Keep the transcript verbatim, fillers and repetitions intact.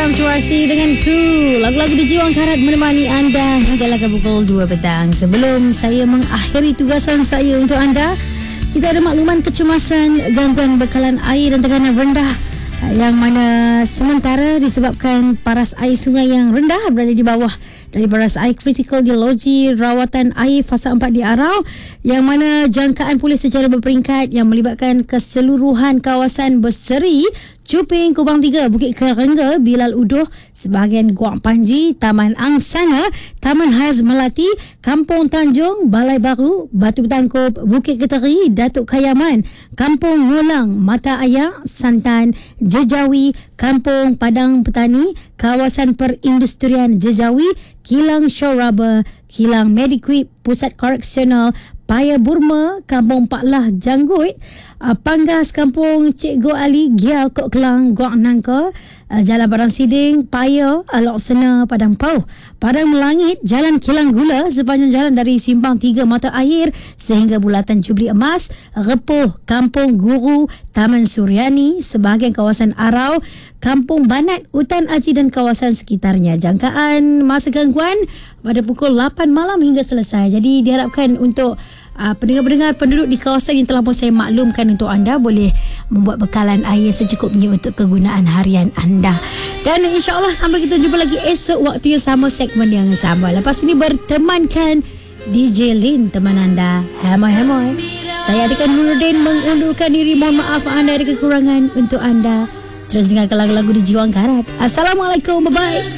Transkurasi dengan ku. Lagu-lagu di Jiwa Angkarat menemani anda hingga laga pukul dua petang. Sebelum saya mengakhiri tugasan saya untuk anda, kita ada makluman kecemasan gangguan bekalan air dan tekanan rendah yang mana sementara disebabkan paras air sungai yang rendah berada di bawah dari paras air kritikal di loji rawatan air fasa empat di Arau, yang mana jangkaan polis secara berperingkat yang melibatkan keseluruhan kawasan Berseri, Cuping, Kubang tiga, Bukit Kerengga, Bilal Udoh, sebahagian Guak Panji, Taman Angsana, Taman Haz Melati, Kampung Tanjung, Balai Baru, Batu Tangkup, Bukit Keteri, Datuk Kayaman, Kampung Ngulang, Mata Ayak, Santan, Jejawi, Kampung Padang Petani, Kawasan Perindustrian Jejawi, Kilang Showrubber, Kilang Mediquip, Pusat Koreksional Paya Burma, Kampung Paklah Janggut, uh, Panggas Kampung Cikgu Ali, Gial Kok Kelang, Guak Nangka, uh, Jalan Padang Siding, Paya, Alok Sena, Padang Pauh, Padang Melangit, Jalan Kilang Gula sepanjang jalan dari Simpang tiga Mata Air sehingga Bulatan Jubli Emas, Repuh, Kampung Guru, Taman Suryani, sebahagian kawasan Arau, Kampung Banat, Utan Aji dan kawasan sekitarnya. Jangkaan masa gangguan pada pukul lapan malam hingga selesai. Jadi diharapkan untuk uh, pendengar-pendengar penduduk di kawasan yang telah pun saya maklumkan untuk anda boleh membuat bekalan air secukupnya untuk kegunaan harian anda. Dan insyaAllah sampai kita jumpa lagi esok waktu yang sama, segmen yang sama. Lepas ini bertemankan D J Lin, teman anda. Hemoy-hemoy. Saya Atika Nuruddin mengundurkan diri. Mohon maaf anda ada kekurangan untuk anda. Terus dengarkan lagu-lagu di Jiwa Angkarat. Assalamualaikum, bye-bye.